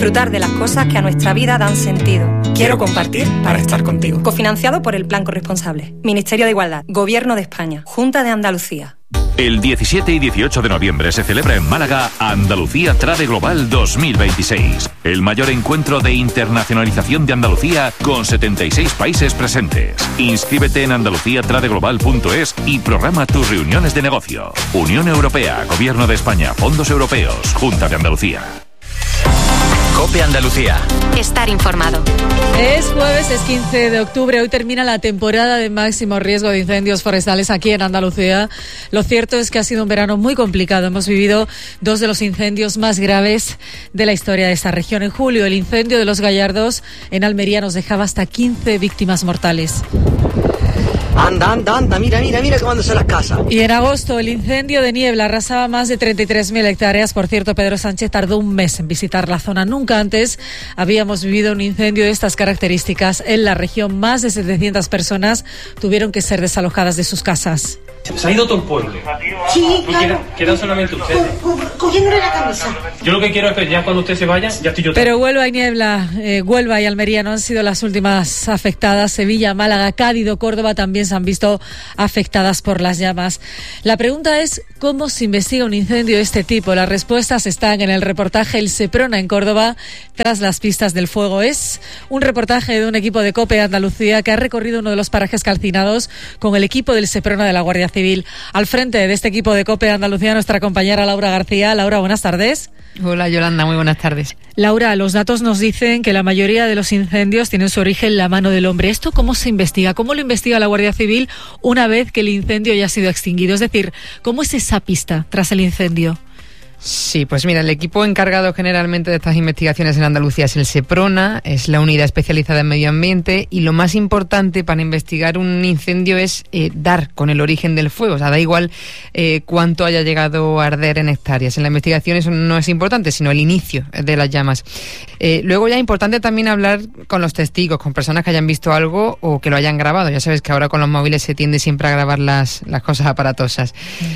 Disfrutar de las cosas que a nuestra vida dan sentido. Quiero compartir para estar contigo. Cofinanciado por el Plan Corresponsable. Ministerio de Igualdad. Gobierno de España. Junta de Andalucía. El 17 y 18 de noviembre se celebra en Málaga Andalucía Trade Global 2026, el mayor encuentro de internacionalización de Andalucía con 76 países presentes. Inscríbete en andaluciatradeglobal.es y programa tus reuniones de negocio. Unión Europea, Gobierno de España, Fondos Europeos, Junta de Andalucía. COPE Andalucía. Estar informado. Es jueves, es 15 de octubre. Hoy termina la temporada de máximo riesgo de incendios forestales aquí en Andalucía. Lo cierto es que ha sido un verano muy complicado. Hemos vivido dos de los incendios más graves de la historia de esta región. En julio, el incendio de Los Gallardos en Almería nos dejaba hasta 15 víctimas mortales. Anda, mira cómo se las casas. Y en agosto, el incendio de Niebla arrasaba más de 33.000 hectáreas. Por cierto, Pedro Sánchez tardó un mes en visitar la zona. Nunca antes habíamos vivido un incendio de estas características en la región. Más de 700 personas tuvieron que ser desalojadas de sus casas. Se ha ido todo el pueblo. Sí, claro. Quedan solamente ustedes. Cogiéndole la camisa. Yo lo que quiero es que ya cuando usted se vaya, ya estoy yo. Pero Huelva y Niebla, Huelva y Almería no han sido las últimas afectadas. Sevilla, Málaga, Cádiz o Córdoba también se han visto afectadas por las llamas. La pregunta es, ¿cómo se investiga un incendio de este tipo? Las respuestas están en el reportaje El Seprona en Córdoba, tras las pistas del fuego. Es un reportaje de un equipo de COPE Andalucía que ha recorrido uno de los parajes calcinados con el equipo del Seprona de la Guardia Civil. Al frente de este equipo de COPE Andalucía, nuestra compañera Laura García. Laura, buenas tardes. Hola Yolanda, muy buenas tardes. Laura, los datos nos dicen que la mayoría de los incendios tienen su origen en la mano del hombre. ¿Esto cómo se investiga? ¿Cómo lo investiga la Guardia Civil una vez que el incendio ya ha sido extinguido? Es decir, ¿cómo es esa pista tras el incendio? Sí, pues mira, el equipo encargado generalmente de estas investigaciones en Andalucía es el Seprona, es la unidad especializada en medio ambiente, y lo más importante para investigar un incendio es dar con el origen del fuego. O sea, da igual cuánto haya llegado a arder en hectáreas. En la investigación eso no es importante, sino el inicio de las llamas. Luego ya es importante también hablar con los testigos, con personas que hayan visto algo o que lo hayan grabado. Ya sabes que ahora con los móviles se tiende siempre a grabar las cosas aparatosas.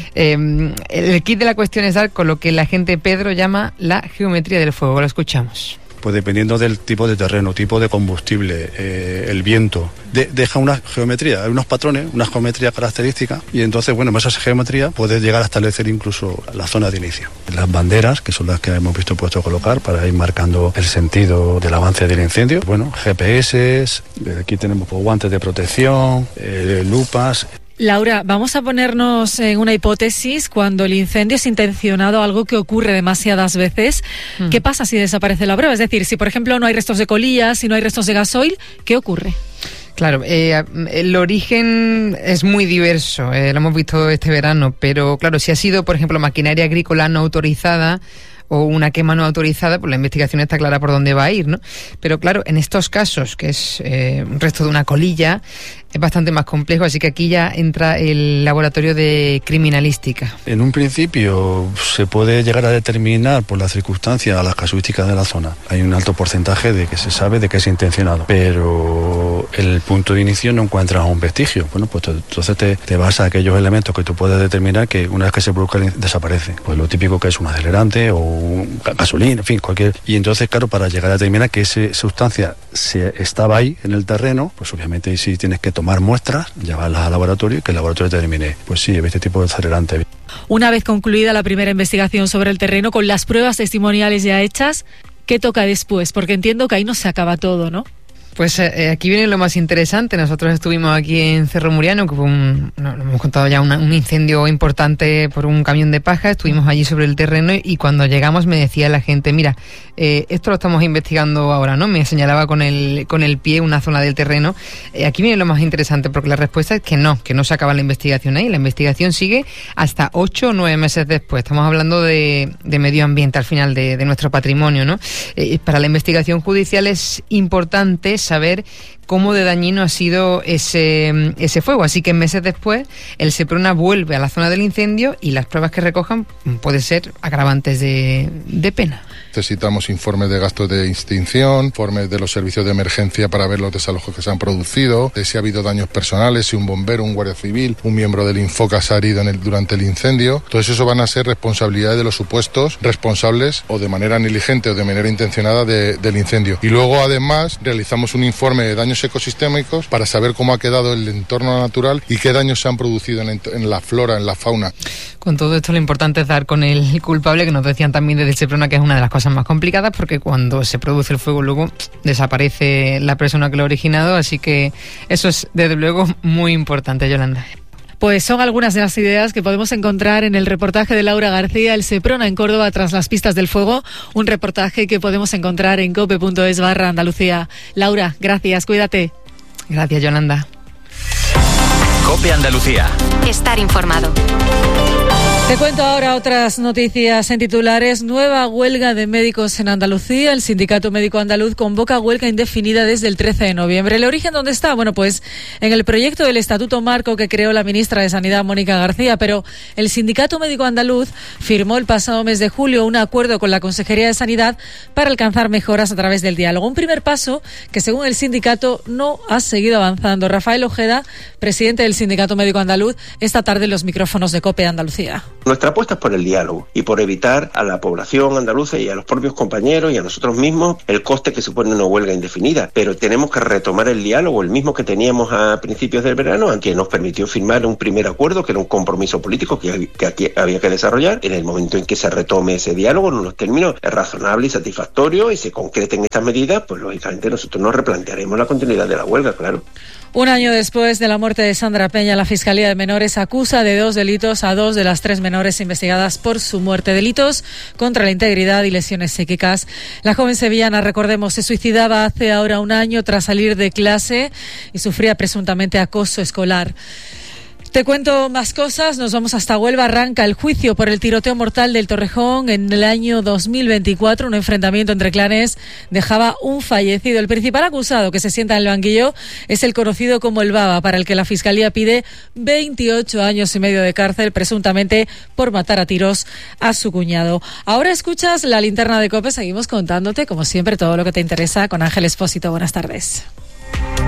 El kit de la cuestión es dar con lo que la gente Pedro llama la geometría del fuego. Lo escuchamos. Pues dependiendo del tipo de terreno, tipo de combustible, el viento, deja una geometría, hay unos patrones, una geometría característica, y entonces, bueno, con esa geometría puedes llegar a establecer incluso la zona de inicio. Las banderas, que son las que hemos visto puesto a colocar para ir marcando el sentido del avance del incendio. Bueno, GPS, aquí tenemos guantes de protección, lupas. Laura, vamos a ponernos en una hipótesis. Cuando el incendio es intencionado, algo que ocurre demasiadas veces, ¿qué pasa si desaparece la prueba? Es decir, si por ejemplo no hay restos de colillas, si no hay restos de gasoil, ¿qué ocurre? Claro, el origen es muy diverso, lo hemos visto este verano, pero claro, si ha sido, por ejemplo, maquinaria agrícola no autorizada o una quema no autorizada, pues la investigación está clara por dónde va a ir, ¿no? Pero claro, en estos casos, que es un resto de una colilla, es bastante más complejo, así que aquí ya entra el laboratorio de criminalística. En un principio se puede llegar a determinar por las circunstancias, las casuísticas de la zona. Hay un alto porcentaje de que se sabe de que es intencionado, pero el punto de inicio no encuentras un vestigio. Bueno, pues entonces te vas a aquellos elementos que tú puedes determinar que una vez que se produzca desaparece. Pues lo típico que es un acelerante o un gasolina, en fin, cualquier. Y entonces, claro, para llegar a determinar que esa sustancia estaba ahí en el terreno, pues obviamente sí tienes que tomar muestras, llevarlas al laboratorio y que el laboratorio determine, pues sí, este tipo de acelerante. Una vez concluida la primera investigación sobre el terreno, con las pruebas testimoniales ya hechas, ¿qué toca después? Porque entiendo que ahí no se acaba todo, ¿no? Pues aquí viene lo más interesante. Nosotros estuvimos aquí en Cerro Muriano, que fue hemos contado ya un incendio importante por un camión de paja. Estuvimos allí sobre el terreno y cuando llegamos me decía la gente, mira, esto lo estamos investigando ahora, ¿no? Me señalaba con el pie una zona del terreno. Aquí viene lo más interesante, porque la respuesta es que no se acaba la investigación ahí. La investigación sigue hasta 8 o 9 meses después. Estamos hablando de medio ambiente al final, de nuestro patrimonio, ¿no? Para la investigación judicial es importante saber cómo de dañino ha sido ese fuego. Así que meses después el Seprona vuelve a la zona del incendio y las pruebas que recojan pueden ser agravantes de pena. Necesitamos informes de gastos de extinción, informes de los servicios de emergencia para ver los desalojos que se han producido, de si ha habido daños personales, si un bombero, un guardia civil, un miembro del Infocas ha herido durante el incendio. Todo eso van a ser responsabilidades de los supuestos responsables o de manera negligente o de manera intencionada del incendio. Y luego además realizamos un informe de daños ecosistémicos para saber cómo ha quedado el entorno natural y qué daños se han producido en la flora, en la fauna. Con todo esto lo importante es dar con el culpable, que nos decían también desde Seprona que es una de las cosas más complicadas, porque cuando se produce el fuego luego desaparece la persona que lo ha originado, así que eso es desde luego muy importante, Yolanda. Pues son algunas de las ideas que podemos encontrar en el reportaje de Laura García, el Seprona en Córdoba tras las pistas del fuego, un reportaje que podemos encontrar en cope.es/Andalucía. Laura, gracias, cuídate. Gracias, Yolanda. COPE Andalucía. Estar informado. Te cuento ahora otras noticias en titulares. Nueva huelga de médicos en Andalucía. El Sindicato Médico Andaluz convoca huelga indefinida desde el 13 de noviembre. ¿El origen dónde está? Bueno, pues en el proyecto del Estatuto Marco que creó la ministra de Sanidad, Mónica García, pero el Sindicato Médico Andaluz firmó el pasado mes de julio un acuerdo con la Consejería de Sanidad para alcanzar mejoras a través del diálogo. Un primer paso que, según el sindicato, no ha seguido avanzando. Rafael Ojeda, presidente del Sindicato Médico Andaluz, esta tarde en los micrófonos de COPE Andalucía. Nuestra apuesta es por el diálogo y por evitar a la población andaluza y a los propios compañeros y a nosotros mismos el coste que supone una huelga indefinida. Pero tenemos que retomar el diálogo, el mismo que teníamos a principios del verano, aunque nos permitió firmar un primer acuerdo, que era un compromiso político que aquí había que desarrollar. En el momento en que se retome ese diálogo, en unos términos razonable y satisfactorio, y se concreten estas medidas, pues lógicamente nosotros nos replantearemos la continuidad de la huelga, claro. Un año después de la muerte de Sandra Peña, la Fiscalía de Menores acusa de 2 delitos a 2 de las 3 menores investigadas por su muerte. Delitos contra la integridad y lesiones psíquicas. La joven sevillana, recordemos, se suicidaba hace ahora un año tras salir de clase y sufría presuntamente acoso escolar. Te cuento más cosas, nos vamos hasta Huelva. Arranca el juicio por el tiroteo mortal del Torrejón en el año 2024. Un enfrentamiento entre clanes dejaba un fallecido. El principal acusado que se sienta en el banquillo es el conocido como el Baba, para el que la Fiscalía pide 28 años y medio de cárcel, presuntamente por matar a tiros a su cuñado. Ahora escuchas la linterna de COPE, seguimos contándote, como siempre, todo lo que te interesa con Ángel Expósito. Buenas tardes.